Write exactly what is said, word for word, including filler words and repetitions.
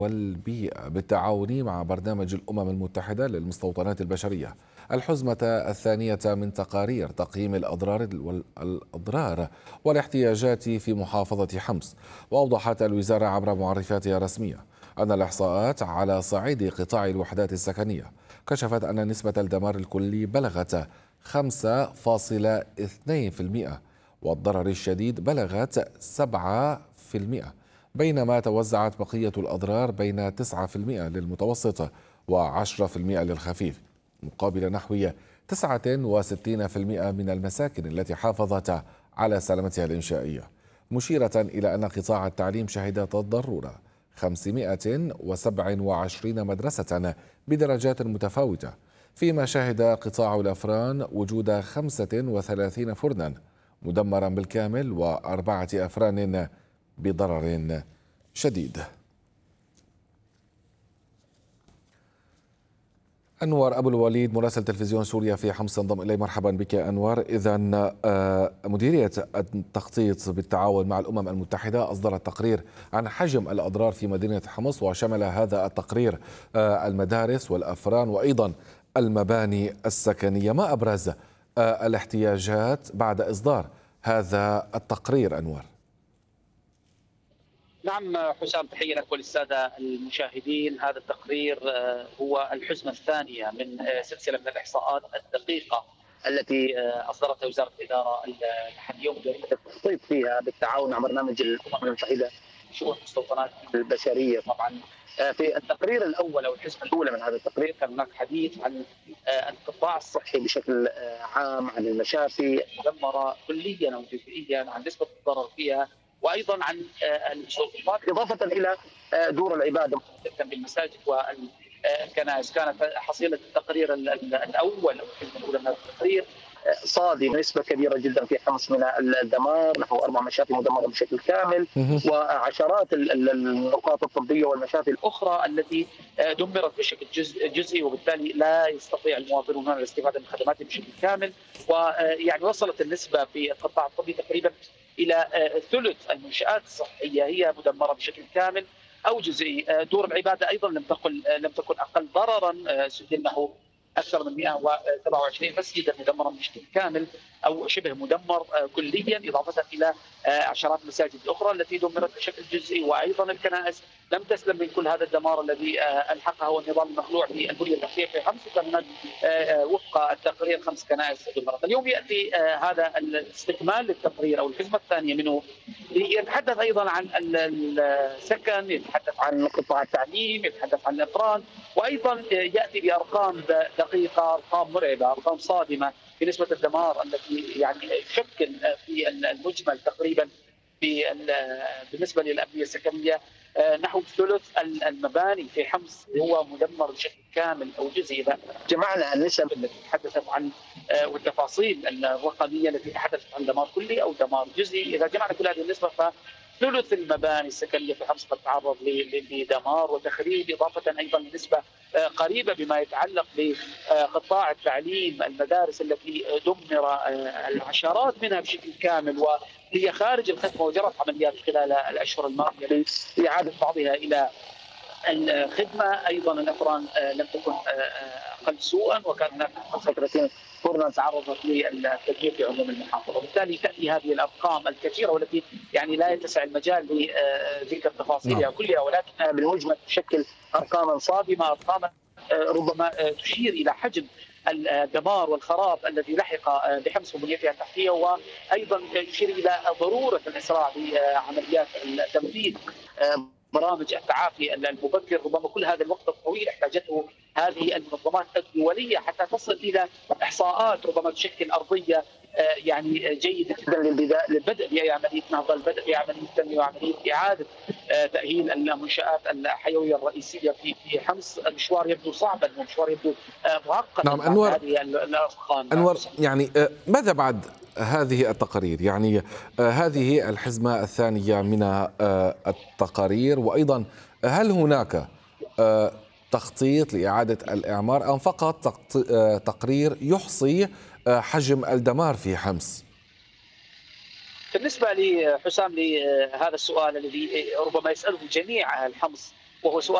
والبيئة بالتعاون مع برنامج الأمم المتحدة للمستوطنات البشرية الحزمة الثانية من تقارير تقييم الأضرار والأضرار والاحتياجات في محافظة حمص. وأوضحت الوزارة عبر معرفاتها الرسمية أن الإحصاءات على صعيد قطاع الوحدات السكنية كشفت أن نسبة الدمار الكلي بلغت خمسة فاصلة اثنين بالمئة والضرر الشديد بلغت سبعة بالمئة، بينما توزعت بقية الأضرار بين تسعة بالمئة للمتوسط وعشرة بالمئة للخفيف، مقابل نحو تسعة وستين بالمئة من المساكن التي حافظت على سلامتها الإنشائية، مشيرة إلى أن قطاع التعليم شهد تضرر خمسمائة وسبعة وعشرين مدرسة بدرجات متفاوتة، فيما شهد قطاع الأفران وجود خمسة وثلاثين فرنا مدمرا بالكامل وأربعة أفران بضرر شديد. أنور أبو الوليد مراسل تلفزيون سوريا في حمص انضم إلي. مرحبا بك أنور. إذا مديرية التخطيط بالتعاون مع الأمم المتحدة أصدرت تقرير عن حجم الأضرار في مدينة حمص، وشمل هذا التقرير المدارس والأفران وأيضا المباني السكنية. ما أبرز الاحتياجات بعد إصدار هذا التقرير أنور؟ نعم حسام، تحية لك وللسادة المشاهدين. هذا التقرير هو الحزمة الثانية من سلسلة من الإحصاءات الدقيقة التي أصدرتها وزارة الإدارة اليوم جريدة التخطيط فيها بالتعاون مع برنامج الأمم المتحدة لشؤون المستوطنات البشرية. طبعا في التقرير الأول أو الحزمة الأولى من هذا التقرير كان هناك حديث عن القطاع الصحي بشكل عام، عن المشافي المدمرة كليا أو جزئيا، عن نسبة الضرر فيها، وايضا عن المستوطنات، اضافه الى دور العباده بالمساجد والكنائس. كانت حصيله التقرير الاول او الحزمه الاولى من هذا التقرير صادمه، نسبه كبيره جدا في حمص من الدمار، نحو اربع مشافي مدمره بشكل كامل، وعشرات النقاط الطبيه والمشافي الاخرى التي دمرت بشكل جزئي، وبالتالي لا يستطيع المواطنون هنا الاستفاده من خدماتهم بشكل كامل. ويعني وصلت النسبه في القطاع الطبي تقريبا الى ثلث المنشآت الصحيه هي مدمره بشكل كامل او جزئي. دور العباده ايضا لم تكن لم تكن اقل ضررا، سجلناه اكثر من مئة وسبعة وعشرين مسجدا مدمرا بشكل كامل او شبه مدمر كليا، اضافه الى عشرات المساجد الاخرى التي دمرت بشكل جزئي، وايضا الكنائس لم تسلم من كل هذا الدمار الذي الحقه والنظام المخلوع في البنيه التحتيه في حمص. كان هناك وفق التقرير خمس كنائس دمرت. اليوم ياتي هذا الاستكمال للتقرير او الحزمه الثانيه منه، يتحدث ايضا عن السكن، يتحدث عن قطاع التعليم، يتحدث عن الافران، وايضا ياتي بارقام دقيقه، ارقام مرعبه، ارقام صادمه بنسبه الدمار التي يعني تشكل في المجمل تقريبا بالنسبه للابنيه السكنيه نحو ثلث المباني في حمص هو مدمر بشكل كامل او جزئي. اذا جمعنا النسب التي تحدثت عن والتفاصيل الرقميه التي تحدثت عن دمار كلي او دمار جزئي، اذا جمعنا كل هذه النسبه ف ثلث المباني السكنيه في حمص قد تعرض لدمار وتخريب، اضافه ايضا لنسبه قريبه بما يتعلق بقطاع التعليم، المدارس التي دمر العشرات منها بشكل كامل وهي خارج الخدمه، وجرت عمليات خلال الاشهر الماضيه لاعاده بعضها الى الخدمه. ايضا الافران لم تكن اقل سوءا، وكان هناك خمسة وثلاثين فرنا تعرضت للتدمير في عموم المحافظه، وبالتالي تاتي هذه الارقام الكثيره والتي يعني لا يتسع المجال لذكر تفاصيلها كلها، ولكنها بالمجمل تشكل ارقاما صادمه، ارقاما ربما تشير الى حجم الدمار والخراب الذي لحق بحمص وبنيتها التحتيه، وايضا يشير الى ضروره الاسراع بعمليات تنفيذ برامج التعافي المبكر. ربما كل هذا الوقت الطويل احتاجته هذه المنظمات الدوليه حتى تصل الى احصاءات ربما تشكل ارضيه يعني جيده جدا للبدء بعمليه نهضه، البدء بعمليه تنميه وعمليه اعاده تاهيل المنشات الحيويه الرئيسيه في في حمص. المشوار يبدو صعبا ومشوار يبدو معقدا. نعم أنور. هذه الارقام أنور، يعني ماذا بعد هذه التقارير؟ يعني هذه الحزمة الثانية من التقارير، وأيضا هل هناك تخطيط لإعادة الإعمار أم فقط تقرير يحصي حجم الدمار في حمص؟ بالنسبة لي حسام لهذا السؤال الذي ربما يسأله جميع أهل حمص، وهو سؤال